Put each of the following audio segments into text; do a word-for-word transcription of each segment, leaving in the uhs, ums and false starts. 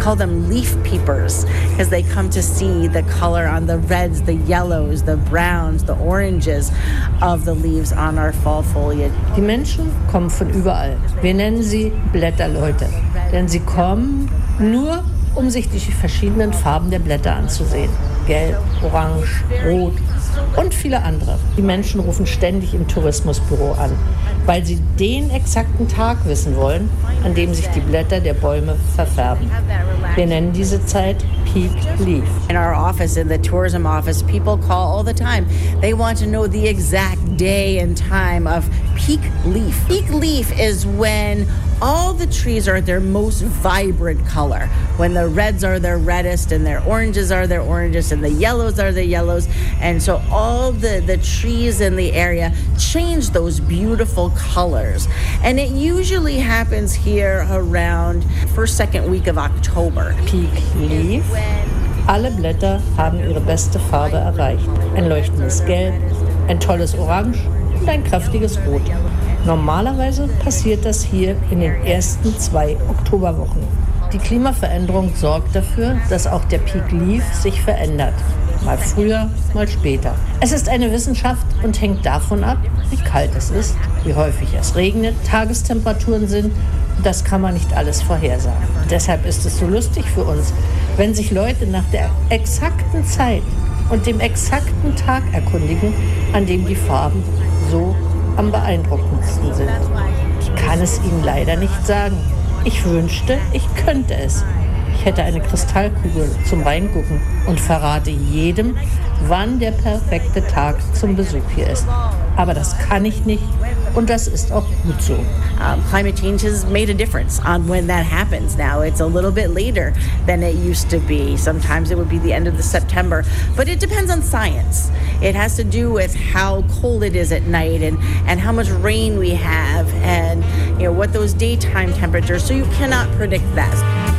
call them leaf peepers because they come to see the color on the reds, the yellows, the browns, the oranges of the leaves on our fall foliage. Die Menschen kommen von überall. Wir nennen sie Blätterleute, denn sie kommen nur, um sich die verschiedenen Farben der Blätter anzusehen. Gelb, orange, rot und viele andere. Die Menschen rufen ständig im Tourismusbüro an, weil sie den exakten Tag wissen wollen, an dem sich die Blätter der Bäume verfärben. Wir nennen diese Zeit Peak Leaf. In our office, in the tourism office, people call all the time. They want to know the exact day and time of peak leaf. Peak leaf is when all the trees are their most vibrant color, when the reds are their reddest and their oranges are their oranges and the yellows are the yellows. And so all the, the trees in the area change those beautiful colors. And it usually happens here around first, second week of October. Peak Leaf. Alle Blätter haben ihre beste Farbe erreicht. Ein leuchtendes Gelb, ein tolles Orange und ein kräftiges Rot. Normalerweise passiert das hier in den ersten zwei Oktoberwochen. Die Klimaveränderung sorgt dafür, dass auch der Peak Leaf sich verändert. Mal früher, mal später. Es ist eine Wissenschaft und hängt davon ab, wie kalt es ist, wie häufig es regnet, Tagestemperaturen sind. Das kann man nicht alles vorhersagen. Deshalb ist es so lustig für uns, wenn sich Leute nach der exakten Zeit und dem exakten Tag erkundigen, an dem die Farben so am beeindruckendsten sind. Ich kann es Ihnen leider nicht sagen. Ich wünschte, ich könnte es. Ich hätte eine Kristallkugel zum Reingucken und verrate jedem, wann der perfekte Tag zum Besuch hier ist. Aber das kann ich nicht und das ist auch gut so. Um, climate change has made a difference on when that happens now. It's a little bit later than it used to be. Sometimes it would be the end of the September, but it depends on science. It has to do with how cold it is at night and, and how much rain we have and you know what those daytime temperatures, so you cannot predict that.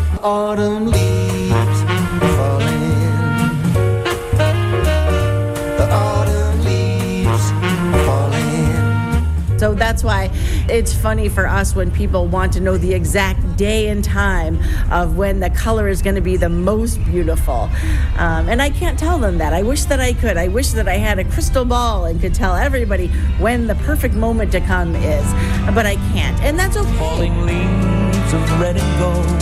Autumn leaves falling. The autumn leaves falling. So that's why it's funny for us when people want to know the exact day and time of when the color is going to be the most beautiful. Um, and I can't tell them that. I wish that I could. I wish that I had a crystal ball and could tell everybody when the perfect moment to come is. But I can't. And that's okay. Falling leaves of red and gold.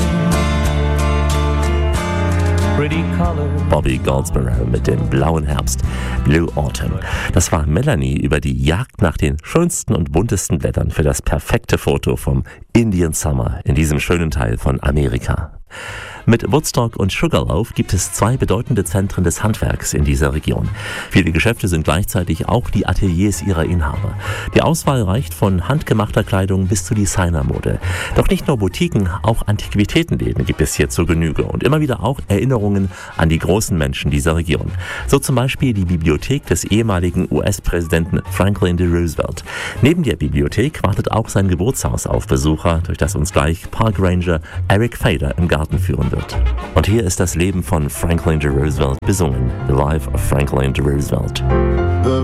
Bobby Goldsboro mit dem blauen Herbst, Blue Autumn. Das war Melanie über die Jagd nach den schönsten und buntesten Blättern für das perfekte Foto vom Indian Summer in diesem schönen Teil von Amerika. Mit Woodstock und Sugarloaf gibt es zwei bedeutende Zentren des Handwerks in dieser Region. Viele Geschäfte sind gleichzeitig auch die Ateliers ihrer Inhaber. Die Auswahl reicht von handgemachter Kleidung bis zu Designermode. Doch nicht nur Boutiquen, auch Antiquitätenläden gibt es hier zur Genüge und immer wieder auch Erinnerungen an die großen Menschen dieser Region. So zum Beispiel die Bibliothek des ehemaligen U S-Präsidenten Franklin D. Roosevelt. Neben der Bibliothek wartet auch sein Geburtshaus auf Besucher, durch das uns gleich Park Ranger Eric Fader im Garten führen wird. Und hier ist das Leben von Franklin D. Roosevelt besungen, The Life of Franklin D. Roosevelt.